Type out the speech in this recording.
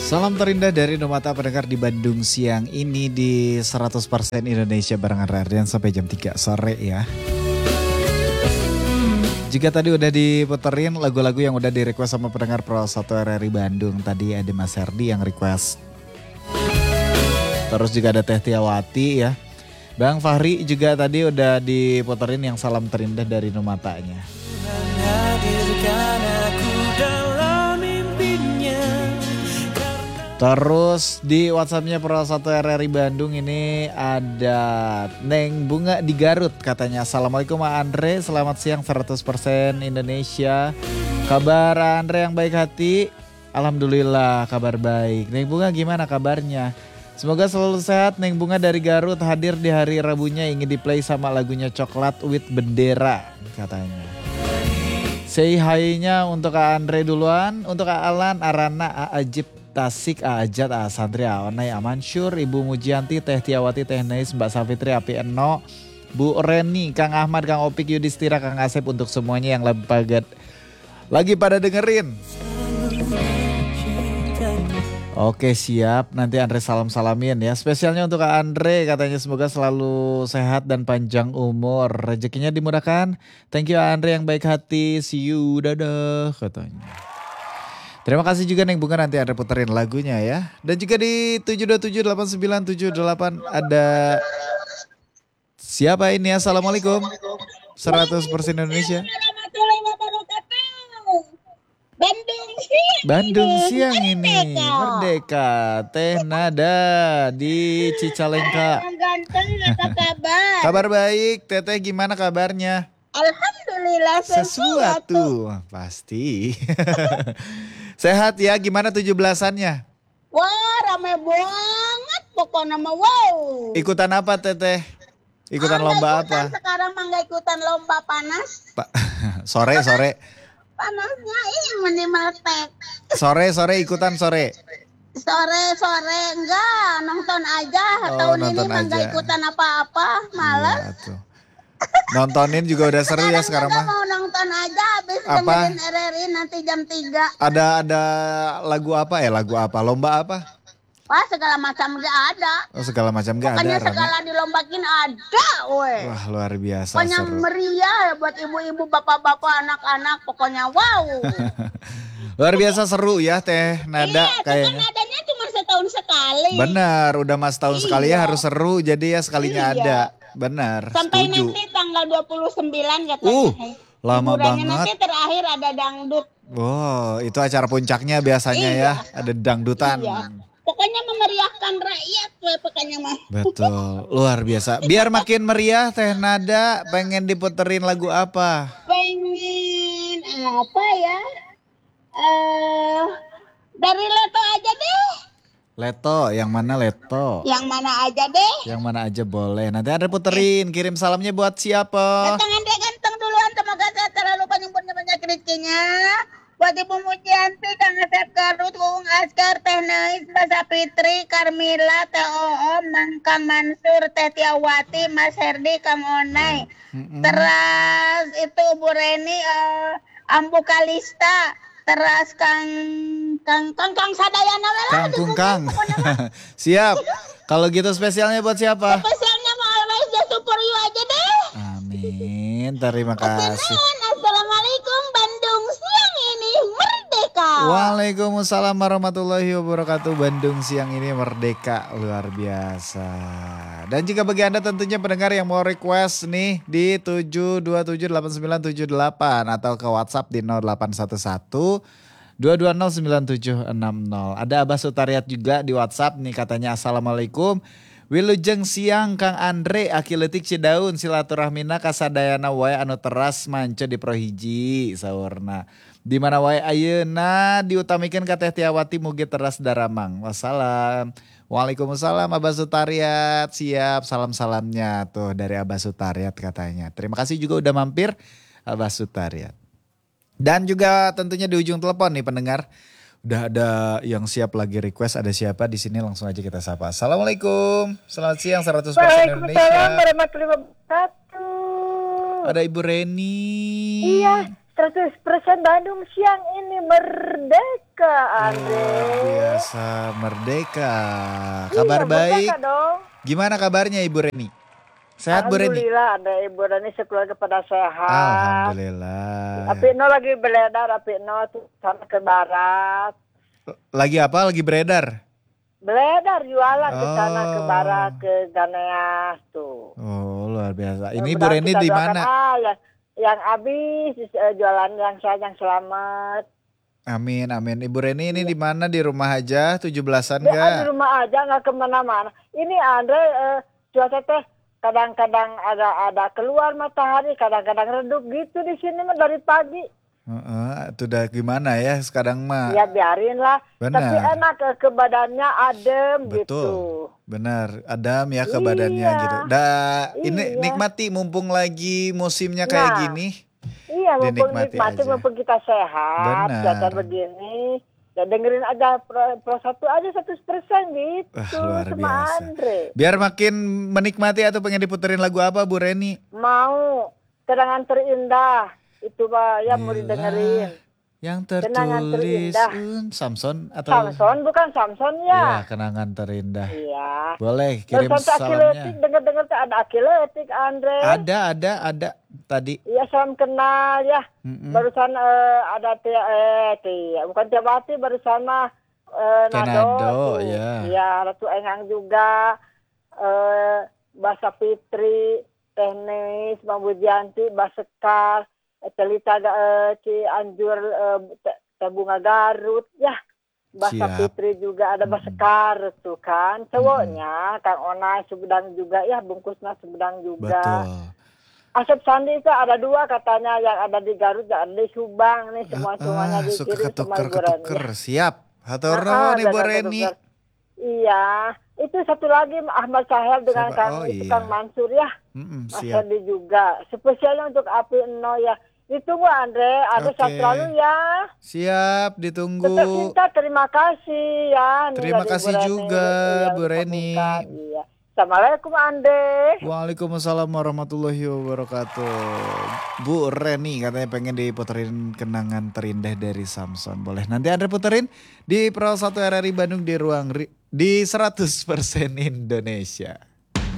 Salam terindah dari Numata pendengar di Bandung siang ini di 100% Indonesia barengan Rardian sampai jam 3 sore ya. Jika tadi udah diputerin lagu-lagu yang udah di request sama pendengar Pro 1 RRI Bandung. Tadi ada Mas Herdi yang request. Terus juga ada Teh Tiawati ya. Bang Fahri juga tadi udah diputerin yang salam terindah dari Numatanya. Terus di WhatsAppnya Pro 1 RRI Bandung ini ada Neng Bunga di Garut katanya. Assalamualaikum Andre, selamat siang 100% Indonesia. Kabar Andre yang baik hati? Alhamdulillah kabar baik. Neng Bunga gimana kabarnya? Semoga selalu sehat. Neng Bunga dari Garut hadir di hari Rabunya ingin di play sama lagunya Coklat with Bendera katanya. Say hi-nya untuk Kak Andre duluan, untuk Kak Alan, Arana, Ajib, Tasik, Ajat, Santri, Onai, Amansur, Ibu Mujianti, Teh Tiawati, Teh Nais, Mbak Safitri, Api Eno, Bu Reni, Kang Ahmad, Kang Opik, Yudhistira, Kang Asep untuk semuanya yang lagi pada dengerin. Oke siap, nanti Andre salam-salamin ya. Spesialnya untuk Kak Andre katanya semoga selalu sehat dan panjang umur. Rezekinya dimudahkan. Thank you Andre yang baik hati, see you, dadah katanya. Terima kasih juga Neng Bunga, nanti Andre puterin lagunya ya. Dan juga di 7278978 ada siapa ini? Assalamualaikum. 100% Indonesia. Bandung siang ini. Merdeka. Teh Nada di Cicalengka. Kabar baik. Teteh gimana kabarnya? Alhamdulillah sesuatu. Pasti. Sehat ya, gimana 17-annya? Wah rame banget pokoknya mah wow. Ikutan apa Teteh? Ikutan lomba apa? Sekarang mah gak ikutan lomba panas. Sore. Panasnya ini minimal tek. Sore ikutan sore. Sore enggak, nonton aja. Tahun ini mah gak ikutan apa-apa, malas. Iya, tuh. Nontonin juga udah seru ya sekarang mah. Mau nonton aja habis dengerin RRI nanti jam 3. Ada lagu apa ya? Lagu apa? Lomba apa? Wah segala macam gak ada. Oh segala macam gak ada. Pokoknya segala dilombakin ada weh. Wah luar biasa. Pokoknya seru. meriah buat ibu-ibu, bapak-bapak, anak-anak. Pokoknya wow. Luar biasa seru ya Teh Nada kayaknya. Nadanya cuma setahun sekali. Benar, udah mas tahun sekali ya harus seru. Jadi ya sekalinya ada. Benar, sampai setuju. Nanti tanggal 29 katanya. Lama hiburannya banget. Nanti terakhir ada dangdut. Wow, itu acara puncaknya biasanya ya. Ada dangdutan. Iya. Pokoknya memeriahkan rakyat pokoknya mah. Betul, luar biasa. Biar makin meriah Teh Nada pengen diputerin lagu apa? Pengen apa ya? Dari Leto aja deh. Leto, yang mana Leto? Yang mana aja deh. Yang mana aja boleh. Nanti ada puterin, kirim salamnya buat siapa? Ganteng duluan, semoga sehat terlalu banyak rezekinya. Buat Ibu Mujianti, Kang Asep Garut, Uung Askar, Teh Nais, Mbak Sapitri, Carmila, Teh Oom, Kang Mansur, Teh Tiawati, Mas Herdi, Kang Onai. Terus itu Bu Reni, Ambu Kalista. Terus Kang Sadayana lah. Kang. Siap. Kalau gitu spesialnya buat siapa? Spesialnya mau always just for you aja deh. Amin. Terima kasih. Assalamualaikum Bandung siang ini merdeka. Waalaikumsalam warahmatullahi wabarakatuh. Bandung siang ini merdeka, luar biasa. Dan juga bagi Anda tentunya pendengar yang mau request nih di 7278978 atau ke WhatsApp di 0811 2209760. Ada Abah Sutariat juga di WhatsApp nih katanya assalamualaikum. Wilujeng siang Kang Andre Aki Leutik Cidaun silaturahmina kasadayana wae anu teras manca di Prohiji saurna. Di mana wae ayeuna diutamikeun ka Teh Tiawati mugi teras daramang. Wassalam. Waalaikumsalam Abah Sutariat. Siap salam-salamnya tuh dari Abah Sutariat katanya. Terima kasih juga udah mampir Abah Sutariat. Dan juga tentunya di ujung telepon nih pendengar. Udah ada yang siap lagi request, ada siapa di sini langsung aja kita sapa. Assalamualaikum. Selamat siang 100% Indonesia. Waalaikumsalam warahmatullahi wabarakatuh. Ada Ibu Reni. Iya, 100% Bandung siang ini merdeka, Andre. biasa, merdeka. Kabar Iya, baik. merdeka dong. Gimana kabarnya Ibu Reni? Sehat Bu Reni? Alhamdulillah ada Ibu Rani sekeluarga pada sehat. Alhamdulillah. Tapi no lagi beredar, tapi no tuh sana ke barat. Lagi apa? Lagi beredar? Beredar jualan ke sana ke Oh. barat ke Ganeas tuh. Oh, luar biasa. Ini Bu Mudah-mudahan Reni kita di doakan, mana? yang habis jualan yang sehat yang selamat. Amin, amin. Ibu Reni ini di mana? Di rumah aja, 17-an Dia enggak? di rumah aja nggak kemana-mana. Ini Andre cuaca teh kadang-kadang ada keluar matahari, kadang-kadang redup gitu di sini mah dari pagi. Itu udah gimana ya sekarang mah? Ya biarin lah. Benar. Tapi enak ke badannya adem Betul. gitu. Benar, adam ya ke Iya. badannya gitu. Ini Iya. nikmati mumpung lagi musimnya kayak Nah. gini. Iya, mumpung Dinikmati nikmati, aja. mumpung kita sehat, Benar. cuaca begini. Ya dengerin aja pro 1 aja 100% gitu Luar sama biasa. Andre. Biar makin menikmati atau pengen diputerin lagu apa Bu Reni? Mau kenangan terindah itu Pak ya mau Bila didengerin. Yang Kenangan tertulis terindah. Samson atau Samson bukan Samson ya ya. kenangan terindah. Iya. Boleh kirim Terus salamnya. akiletik denger-denger tuh ada akiletik Andre. Ada tadi. Iya salam kenal ya. Mm-mm. Barusan ada Tia, bukan Tia Bati barusan mah Kenado, tuh. ya. Iya, Ratu Engang juga. Basa Fitri, Teknis, Bang Budianti, Basekar, Celita Cianjur, Bunga Garut, ya. Basa Siap. Fitri juga ada Basekar tuh kan. Cowoknya Kang Onai Sumedang juga ya, bungkusnya Sumedang juga. Betul. Asep Sandi itu ada 2 katanya, yang ada di Garut dan ada di Subang nih, semuanya Suka dikirim sama Ibu Reni. ketuker. Siap. Hatur Ah, nuhun Ibu benar, Reni. benar. Iya, itu satu lagi Ahmad Sahel dengan Siapa? Kang Oh, itu iya. Kang Mansur ya. Mas Siap. Sandi juga. Spesialnya untuk Api Eno ya. Ditunggu Andre, ada Oke. saat lalu ya. Siap, Tetap ditunggu. cinta, terima kasih ya. Nih Terima dari kasih Ibu Reni, juga, ya, Bu untuk Reni. pembukaan, Iya. Assalamualaikum Andre. Waalaikumsalam warahmatullahi wabarakatuh. Bu Reni katanya pengen diputerin kenangan terindah dari Samson. Boleh nanti Anda puterin di Pro 1 RRI Bandung di ruang di 100% Indonesia.